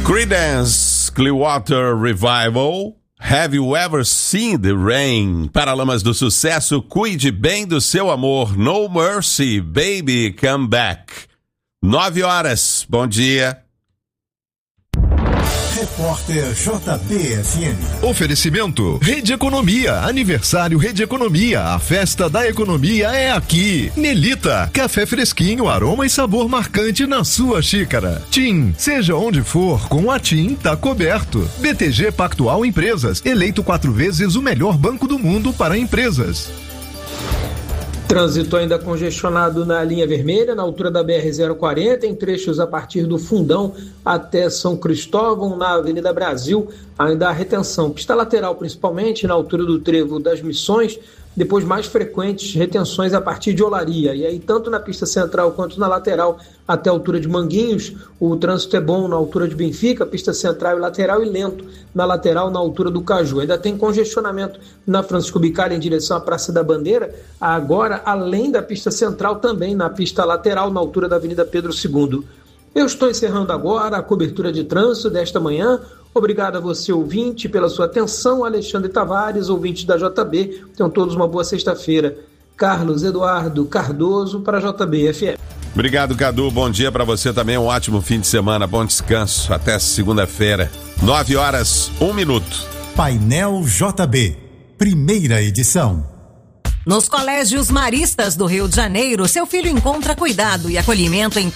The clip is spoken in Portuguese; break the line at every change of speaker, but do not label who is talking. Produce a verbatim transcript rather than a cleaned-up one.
Creedence Clearwater Revival, Have You Ever Seen the Rain? Paralamas do Sucesso, cuide bem do seu amor. No Mercy, Baby Come Back. Nove horas, bom dia.
Repórter J B F M.
Oferecimento Rede Economia, aniversário Rede Economia, a festa da economia é aqui. Nelita, café fresquinho, aroma e sabor marcante na sua xícara. TIM, seja onde for, com a TIM tá coberto. B T G Pactual Empresas, eleito quatro vezes o melhor banco do mundo para empresas.
Trânsito ainda congestionado na linha vermelha, na altura da B R zero quarenta, em trechos a partir do Fundão até São Cristóvão, na Avenida Brasil, ainda há retenção. Pista lateral, principalmente, na altura do Trevo das Missões, depois mais frequentes retenções a partir de Olaria. E aí, tanto na pista central quanto na lateral, até a altura de Manguinhos, o trânsito é bom na altura de Benfica, pista central e lateral, e lento na lateral, na altura do Caju. Ainda tem congestionamento na Francisco Bicalho em direção à Praça da Bandeira, agora, além da pista central, também na pista lateral, na altura da Avenida Pedro segundo. Eu estou encerrando agora a cobertura de trânsito desta manhã. Obrigado a você, ouvinte, pela sua atenção. Alexandre Tavares, ouvinte da J B. Tenham todos uma boa sexta-feira. Carlos Eduardo Cardoso para a J B F M.
Obrigado, Cadu. Bom dia para você também. Um ótimo fim de semana. Bom descanso. Até segunda-feira. Nove horas, um minuto.
Painel J B. Primeira edição.
Nos colégios maristas do Rio de Janeiro, seu filho encontra cuidado e acolhimento em